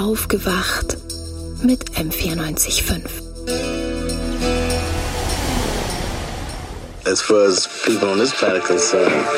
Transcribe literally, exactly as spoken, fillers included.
aufgewacht mit M vierundneunzig Komma fünf. As far as people on this planet concerned,